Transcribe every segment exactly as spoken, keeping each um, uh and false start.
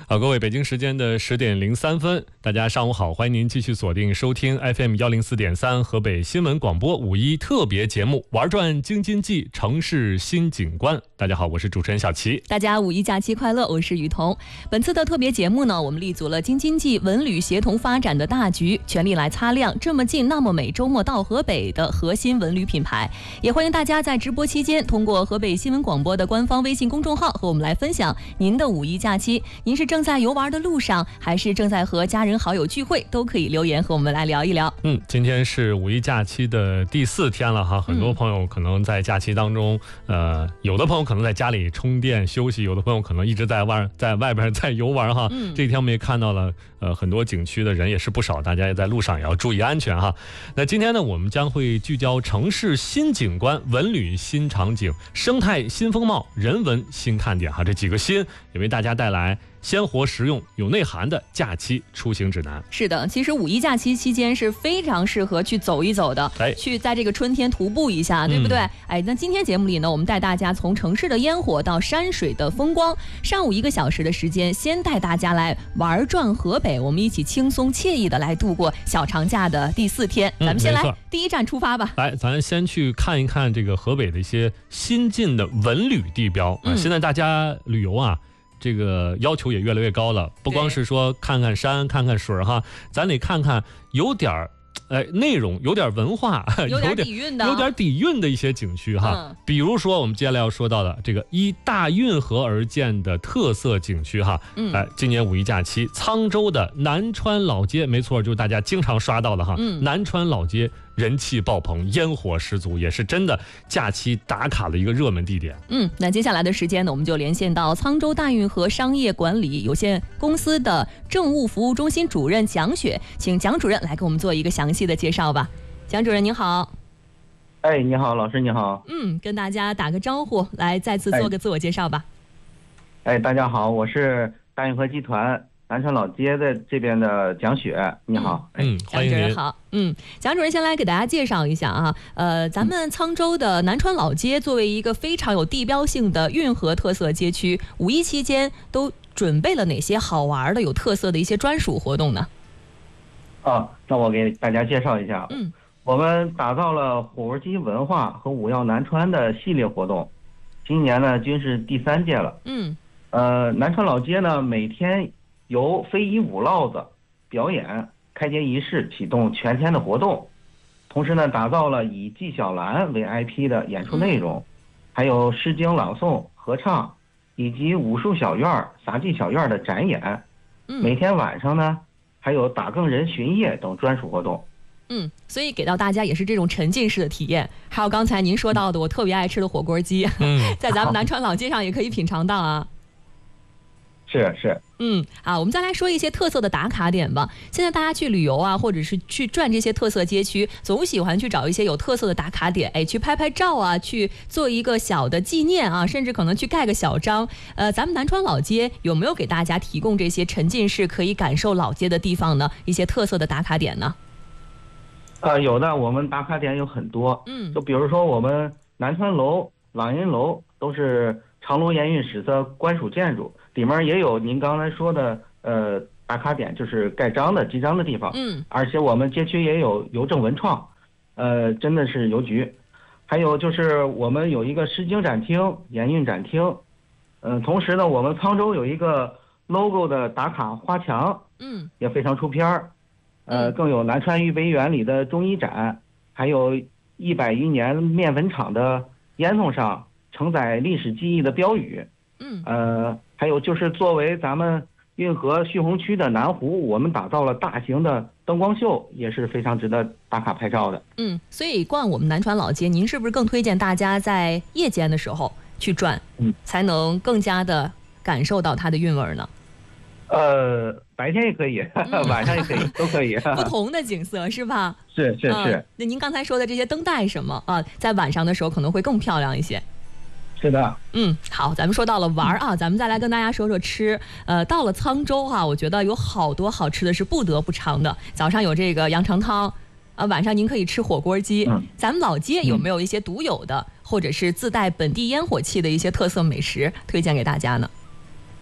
好，各位，北京时间的十点零三分，大家上午好，欢迎您继续锁定收听 F M 幺零四点三河北新闻广播五一特别节目《玩转京津冀城市新景观》。大家好，我是主持人小齐。 大家五一假期快乐，我是雨桐。本次的特别节目呢，我们立足了京津冀文旅协同发展的大局，全力来擦亮这么近那么美，周末到河北的核心文旅品牌。也欢迎大家在直播期间通过河北新闻广播的官方微信公众号和我们来分享您的五一假期。您是正在游玩的路上，还是正在和家人好友聚会，都可以留言和我们来聊一聊。 嗯，今天是五一假期的第四天了哈，很多朋友可能在假期当中，嗯、呃，有的朋友可能在家里充电休息，有的朋友可能一直在外在外边在游玩哈。嗯，这一天我们也看到了，呃，很多景区的人也是不少，大家也在路上也要注意安全哈。那今天呢，我们将会聚焦城市新景观、文旅新场景、生态新风貌、人文新看点哈，这几个新也为大家带来鲜活实用有内涵的假期出行指南。 是的，其实五一假期期间是非常适合去走一走的，哎，去在这个春天徒步一下，对不对？嗯、哎，那今天节目里呢，我们带大家从城市的烟火到山水的风光，上午一个小时的时间，先带大家来玩转河北，我们一起轻松惬意的来度过小长假的第四天。嗯、咱们先来第一站出发吧。 来，咱先去看一看这个河北的一些新进的文旅地标。嗯、现在大家旅游啊，这个要求也越来越高了，不光是说看看山看看水哈，咱得看看有点儿哎，内容有点文化， 有点底蕴的， 有点底蕴的一些景区哈。嗯、比如说我们接下来要说到的这个依大运河而建的特色景区哈。嗯，哎，今年五一假期，沧州的南川老街，没错，就是大家经常刷到的哈。嗯，南川老街人气爆棚，烟火十足，也是真的假期打卡的一个热门地点。 嗯，那接下来的时间呢，我们就连线到沧州大运河商业管理有限公司的政务服务中心主任蒋雪，请蒋主任来给我们做一个详细的介绍吧。蒋主任您好。 哎，你好，老师你好。 嗯，跟大家打个招呼，来再次做个自我介绍吧。 哎，大家好，我是大运河集团南川老街的这边的蒋雪，你好。 嗯， 蒋主任好。嗯，蒋主任先来给大家介绍一下啊，呃，咱们沧州的南川老街作为一个非常有地标性的运河特色街区，五一期间都准备了哪些好玩的、有特色的一些专属活动呢？ 啊，那我给大家介绍一下。嗯，我们打造了火锅鸡文化和五耀南川的系列活动，今年呢均是第三届了。嗯，呃，南川老街呢每天由非遗舞烙子表演开街仪式启动全天的活动，同时呢打造了以纪晓岚为 I P 的演出内容，嗯、还有诗经朗诵、合唱以及武术小院、杂技小院的展演。嗯、每天晚上呢还有打更人巡夜等专属活动。 嗯，所以给到大家也是这种沉浸式的体验。还有刚才您说到的我特别爱吃的火锅鸡，嗯、在咱们南川老街上也可以品尝到啊。 是是， 嗯，好，我们再来说一些特色的打卡点吧。现在大家去旅游啊，或者是去转这些特色街区，总喜欢去找一些有特色的打卡点，哎，去拍拍照啊，去做一个小的纪念啊，甚至可能去盖个小章。呃，咱们南川老街有没有给大家提供这些沉浸式可以感受老街的地方呢？一些特色的打卡点呢？ 呃，有的，我们打卡点有很多，嗯，就比如说我们南川楼、朗荫楼都是长芦盐运史册官属建筑。里面也有您刚才说的呃打卡点，就是盖章的记章的地方。嗯，而且我们街区也有邮政文创，呃，真的是邮局。还有就是我们有一个诗经展厅、盐运展厅。嗯、呃，同时呢，我们沧州有一个 logo 的打卡花墙，嗯，也非常出片儿。呃，更有南川御碑园里的中医展，还有一百余年面粉厂的烟囱上承载历史记忆的标语。嗯，呃。还有就是作为咱们运河蓄洪区的南湖，我们打造了大型的灯光秀，也是非常值得打卡拍照的。 嗯，所以逛我们南川老街，您是不是更推荐大家在夜间的时候去转，嗯，才能更加的感受到它的韵味呢？ 呃，白天也可以，嗯、晚上也可以，都可以。 不同的景色是吧？ 是是是、嗯。 那您刚才说的这些灯带什么啊，在晚上的时候可能会更漂亮一些。 是的， 嗯，好，咱们说到了玩啊，咱们再来跟大家说说吃。呃，到了沧州哈、啊，我觉得有好多好吃的是不得不尝的。早上有这个羊肠汤，啊，晚上您可以吃火锅鸡。嗯、咱们老街有没有一些独有的，嗯、或者是自带本地烟火气的一些特色美食推荐给大家呢？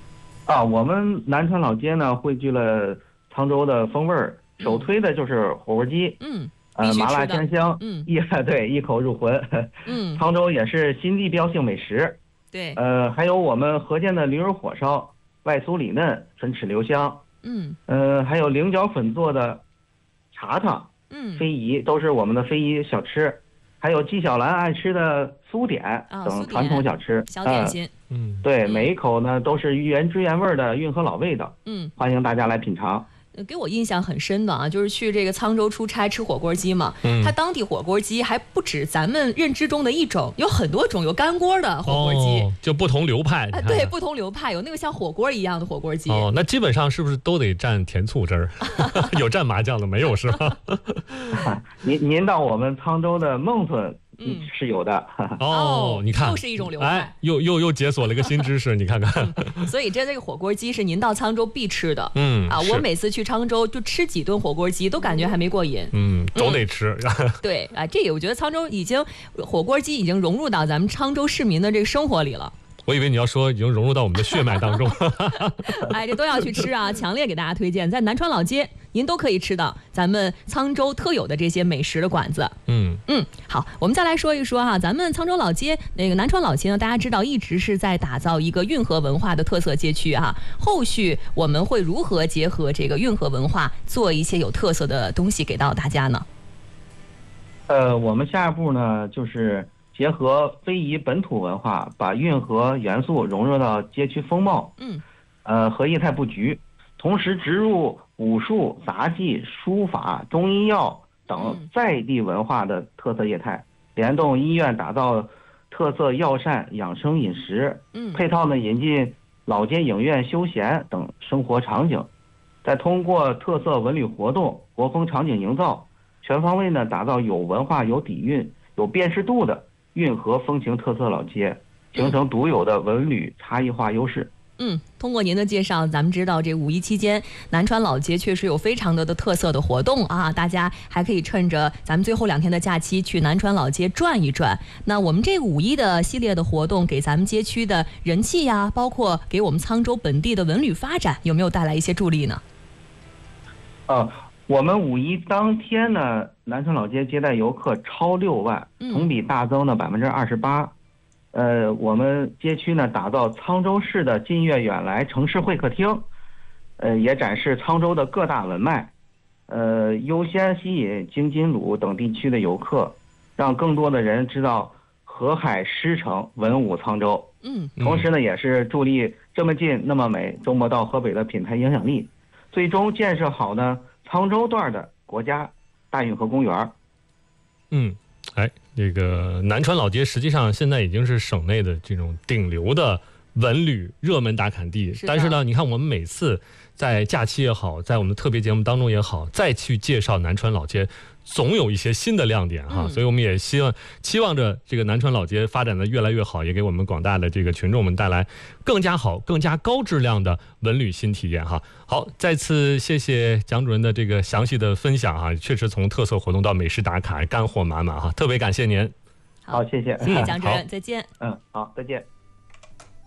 啊，我们南川老街呢汇聚了沧州的风味儿，首推的就是火锅鸡， 嗯， 呃，麻辣鲜香， 嗯， 一对一口入魂，嗯，沧州也是新地标性美食， 对， 呃，还有我们河间的驴肉火烧，外酥里嫩，唇齿留香， 嗯， 呃，还有菱角粉做的茶汤， 嗯， 非遗都是我们的非遗小吃。还有纪晓岚爱吃的酥点等传统小吃， 小点心， 嗯，对，每一口呢都是原汁原味的运河老味道，嗯，欢迎大家来品尝。 给我印象很深的啊，就是去这个沧州出差吃火锅鸡嘛，嗯，它当地火锅鸡还不止咱们认知中的一种，有很多种，有干锅的火锅鸡， 哦，就不同流派， 哎，对，不同流派，有那个像火锅一样的火锅鸡。 哦，那基本上是不是都得蘸甜醋汁儿？有蘸麻酱的没有是吧？ 您您到我们沧州的孟村。嗯，是有的哦，你看， 又是一种流派， 哎，又又又解锁了一个新知识，你看看。 嗯、所以这这个火锅鸡是您到沧州必吃的，嗯啊，我每次去沧州就吃几顿火锅鸡，都感觉还没过瘾， 嗯，总得吃。 嗯、对啊，这个我觉得沧州已经火锅鸡已经融入到咱们沧州市民的这个生活里了。 我以为你要说已经融入到我们的血脉当中。 哎，这都要去吃啊！强烈给大家推荐，在南川老街您都可以吃到咱们沧州特有的这些美食的馆子。嗯嗯，好，我们再来说一说哈，咱们沧州老街那个南川老街呢，大家知道一直是在打造一个运河文化的特色街区啊。后续我们会如何结合这个运河文化，做一些有特色的东西给到大家呢？ 呃，我们下一步呢就是结合非遗本土文化，把运河元素融入到街区风貌，嗯，呃和业态布局，同时植入武术、杂技、书法、中医药等在地文化的特色业态，联动医院打造特色药膳、养生饮食，嗯，配套呢引进老街影院、休闲等生活场景，再通过特色文旅活动、国风场景营造，全方位呢打造有文化、有底蕴、有辨识度的运河风情特色老街，形成独有的文旅差异化优势。 嗯，通过您的介绍，咱们知道这五一期间南川老街确实有非常多的特色的活动啊，大家还可以趁着咱们最后两天的假期去南川老街转一转。那我们这个五一的系列的活动，给咱们街区的人气呀，包括给我们沧州本地的文旅发展，有没有带来一些助力呢？ 啊，我们五一当天呢，南川老街接待游客超六万，同比大增呢百分之二十八。呃，我们街区呢打造沧州市的近悦远来城市会客厅，呃，也展示沧州的各大文脉，呃，优先吸引京津鲁等地区的游客，让更多的人知道河海狮城文武沧州。嗯，同时呢，也是助力这么近那么美，周末到河北的品牌影响力，最终建设好呢沧州段的国家大运河公园。 嗯。哎，这个南川老街实际上现在已经是省内的这种顶流的文旅热门打卡地，但是呢，你看我们每次在假期也好，在我们的特别节目当中也好，再去介绍南川老街，总有一些新的亮点哈，嗯、所以我们也希望期望着这个南川老街发展的越来越好，也给我们广大的这个群众们带来更加好、更加高质量的文旅新体验哈。好，再次谢谢蒋主任的这个详细的分享哈，确实从特色活动到美食打卡，干货满满哈，特别感谢您。 好，谢谢， 谢谢蒋主任，再见。 嗯，好，再见。